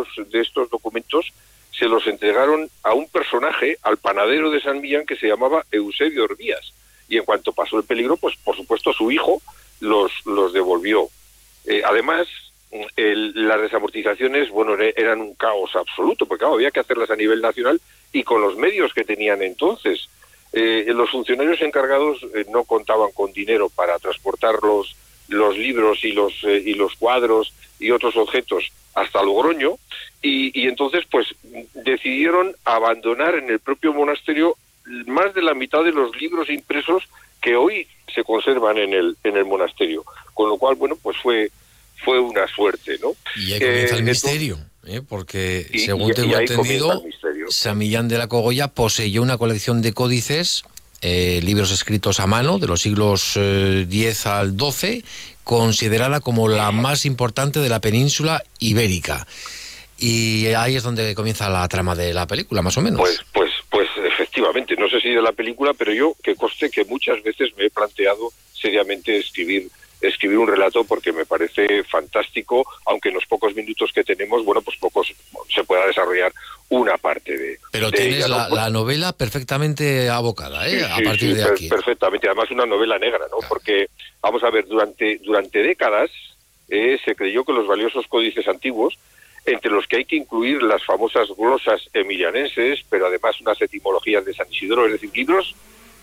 estos documentos se los entregaron a un personaje, al panadero de San Millán, que se llamaba Eusebio Orbías. Y en cuanto pasó el peligro, pues por supuesto su hijo los devolvió. Además, las desamortizaciones, bueno, eran un caos absoluto, porque claro, había que hacerlas a nivel nacional y con los medios que tenían entonces. Los funcionarios encargados no contaban con dinero para transportar los libros y los cuadros y otros objetos hasta Logroño, y entonces pues decidieron abandonar en el propio monasterio más de la mitad de los libros impresos que hoy se conservan en el monasterio, con lo cual, bueno, pues fue una suerte, ¿no? Y ahí comienza el misterio, porque según tengo entendido, San Millán de la Cogolla poseyó una colección de códices, libros escritos a mano de los siglos X al XII, considerada como la más importante de la península ibérica. Y ahí es donde comienza la trama de la película, más o menos. Pues efectivamente, no sé si de la película, pero yo, que conste que muchas veces me he planteado seriamente escribir un relato, porque me parece fantástico, aunque en los pocos minutos que tenemos, bueno, pues pocos se pueda desarrollar una parte de... Pero tienes ella, ¿no? la novela perfectamente abocada, sí, a partir de aquí. Perfectamente, además una novela negra, ¿no? Claro. Porque, vamos a ver, durante décadas se creyó que los valiosos códices antiguos, entre los que hay que incluir las famosas glosas emilianenses, pero además unas etimologías de San Isidro, es decir, libros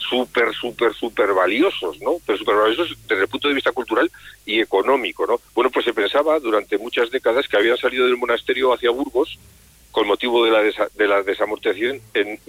súper valiosos, ¿no? Pero súper valiosos desde el punto de vista cultural y económico, ¿no? Bueno, pues se pensaba durante muchas décadas que habían salido del monasterio hacia Burgos con motivo de la desamortización en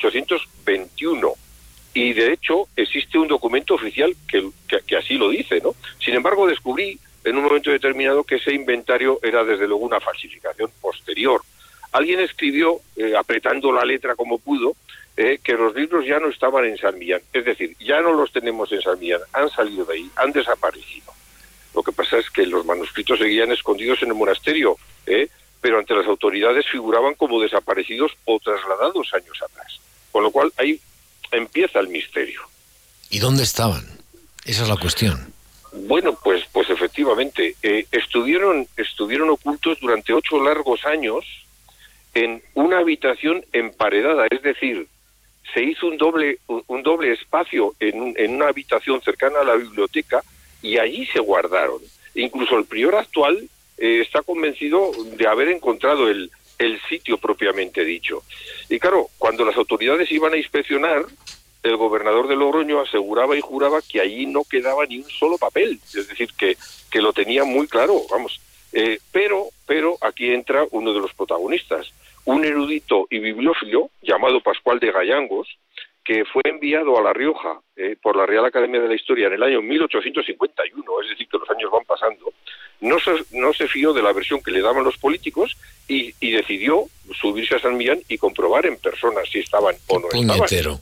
1821. Y de hecho existe un documento oficial que así lo dice, ¿no? Sin embargo, descubrí en un momento determinado que ese inventario era desde luego una falsificación posterior. Alguien escribió, apretando la letra como pudo, que los libros ya no estaban en San Millán, es decir, ya no los tenemos en San Millán, han salido de ahí, han desaparecido. Lo que pasa es que los manuscritos seguían escondidos en el monasterio, pero ante las autoridades figuraban como desaparecidos o trasladados años atrás. Con lo cual ahí empieza el misterio. ¿Y dónde estaban? Esa es la cuestión. Bueno, pues efectivamente, estuvieron ocultos durante 8 largos años en una habitación emparedada, es decir, se hizo un doble espacio en una habitación cercana a la biblioteca y allí se guardaron. Incluso el prior actual está convencido de haber encontrado el sitio propiamente dicho. Y claro, cuando las autoridades iban a inspeccionar, el gobernador de Logroño aseguraba y juraba que allí no quedaba ni un solo papel, es decir, que lo tenía muy claro, vamos. Pero aquí entra uno de los protagonistas, un erudito y bibliófilo llamado Pascual de Gallangos, que fue enviado a La Rioja por la Real Academia de la Historia en el año 1851, es decir, que los años van pasando. No se fió de la versión que le daban los políticos y decidió subirse a San Millán y comprobar en persona si estaban o no estaban.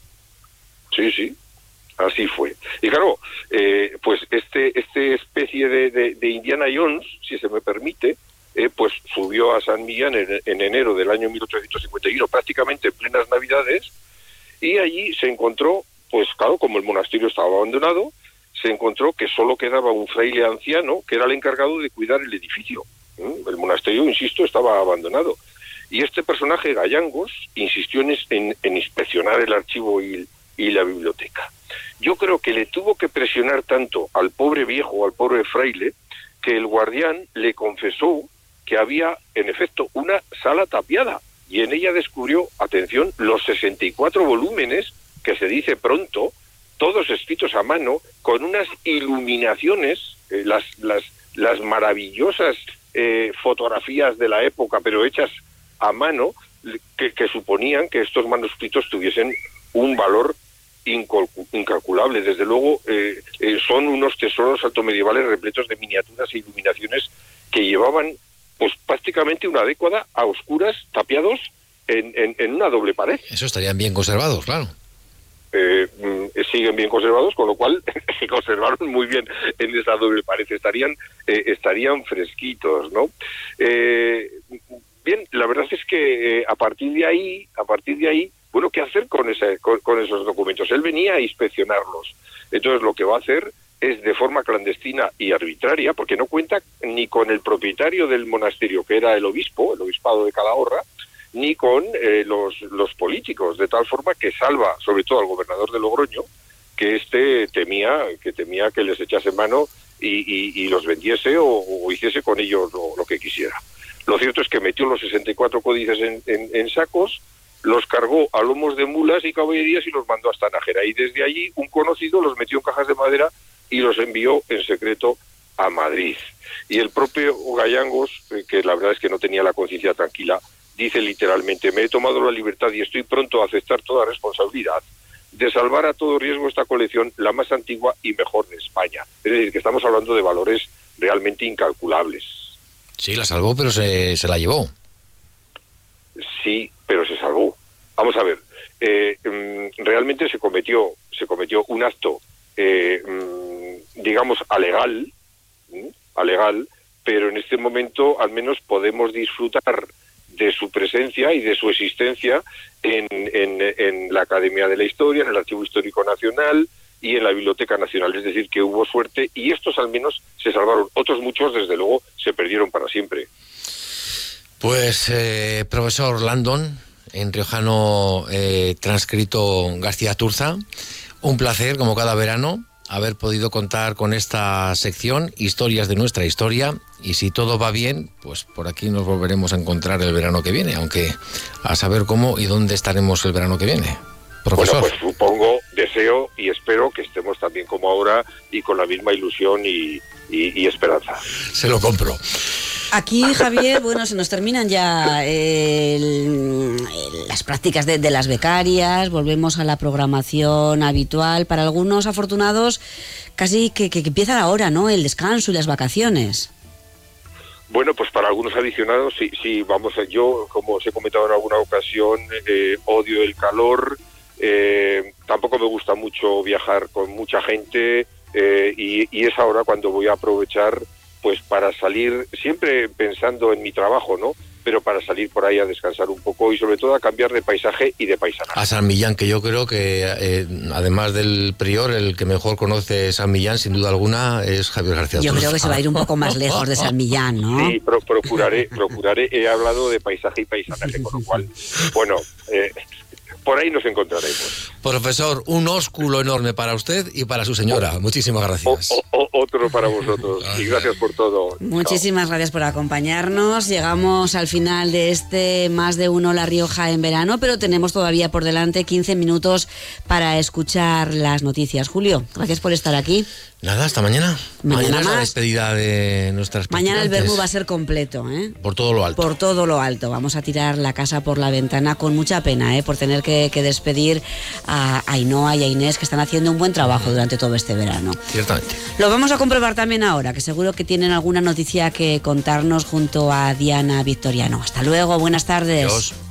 Sí, así fue. Y claro, pues este especie de Indiana Jones, si se me permite, pues subió a San Millán en enero del año 1851, prácticamente en plenas Navidades, y allí se encontró, pues claro, como el monasterio estaba abandonado, se encontró que solo quedaba un fraile anciano que era el encargado de cuidar el edificio. El monasterio, insisto, estaba abandonado. Y este personaje, Gallangos, insistió en inspeccionar el archivo y la biblioteca. Yo creo que le tuvo que presionar tanto al pobre viejo, al pobre fraile, que el guardián le confesó que había, en efecto, una sala tapiada, y en ella descubrió, atención, los 64 volúmenes, que se dice pronto, todos escritos a mano, con unas iluminaciones, las maravillosas fotografías de la época, pero hechas a mano, que suponían que estos manuscritos tuviesen un valor incalculable. Desde luego son unos tesoros altomedievales repletos de miniaturas e iluminaciones que llevaban pues prácticamente una década a oscuras, tapiados en una doble pared. Eso estarían bien conservados, claro. Siguen bien conservados, con lo cual se conservaron muy bien en esa doble pared, estarían fresquitos, ¿no? Bien, la verdad es que a partir de ahí, bueno, ¿qué hacer con esos documentos? Él venía a inspeccionarlos. Entonces lo que va a hacer es de forma clandestina y arbitraria, porque no cuenta ni con el propietario del monasterio, que era el obispado de Calahorra, ni con los políticos, de tal forma que salva sobre todo al gobernador de Logroño, que temía que les echase mano y los vendiese o hiciese con ellos lo que quisiera. Lo cierto es que metió los 64 códices en sacos, los cargó a lomos de mulas y caballerías y los mandó hasta Nájera. Y desde allí un conocido los metió en cajas de madera y los envió en secreto a Madrid. Y el propio Gayangos, que la verdad es que no tenía la conciencia tranquila, dice literalmente: me he tomado la libertad y estoy pronto a aceptar toda responsabilidad de salvar a todo riesgo esta colección, la más antigua y mejor de España. Es decir, que estamos hablando de valores realmente incalculables. Sí, la salvó, pero se la llevó. Sí, pero se salvó. Vamos a ver, realmente se cometió un acto, digamos, alegal, pero en este momento al menos podemos disfrutar de su presencia y de su existencia en la Academia de la Historia, en el Archivo Histórico Nacional y en la Biblioteca Nacional. Es decir, que hubo suerte y estos al menos se salvaron. Otros muchos, desde luego, se perdieron para siempre. Pues, profesor Landon, en riojano transcrito García Turza, un placer, como cada verano, haber podido contar con esta sección, Historias de nuestra historia, y si todo va bien, pues por aquí nos volveremos a encontrar el verano que viene, aunque a saber cómo y dónde estaremos el verano que viene. Profesor. Bueno, pues supongo, deseo y espero que estemos también como ahora y con la misma ilusión y esperanza. Se lo compro. Aquí, Javier, bueno, se nos terminan ya las prácticas de las becarias, volvemos a la programación habitual. Para algunos afortunados, casi que empiezan ahora, ¿no?, el descanso y las vacaciones. Bueno, pues para algunos aficionados, sí, vamos, yo, como os he comentado en alguna ocasión, odio el calor, tampoco me gusta mucho viajar con mucha gente, y es ahora cuando voy a aprovechar pues para salir, siempre pensando en mi trabajo, ¿no?, pero para salir por ahí a descansar un poco y sobre todo a cambiar de paisaje y de paisanaje. A San Millán, que yo creo que además del prior, el que mejor conoce San Millán, sin duda alguna, es Javier García Turza. Yo creo que se va a ir un poco más lejos de San Millán, ¿no? Sí, procuraré. He hablado de paisaje y paisanaje, con lo cual, bueno, por ahí nos encontraremos. Profesor, un ósculo enorme para usted y para su señora. Muchísimas gracias. Otro para vosotros. Y gracias por todo. Muchísimas gracias por acompañarnos. Llegamos al final de este Más de Uno La Rioja en verano, pero tenemos todavía por delante 15 minutos para escuchar las noticias. Julio, gracias por estar aquí. Nada, hasta mañana. Mañana es la más. Despedida de nuestras Mañana el vermú va a ser completo, ¿eh? Por todo lo alto. Por todo lo alto. Vamos a tirar la casa por la ventana con mucha pena, por tener que despedir a Ainhoa y a Inés, que están haciendo un buen trabajo durante todo este verano. Ciertamente. Lo vamos a comprobar también ahora, que seguro que tienen alguna noticia que contarnos junto a Diana Victoriano. Hasta luego, buenas tardes. Adiós.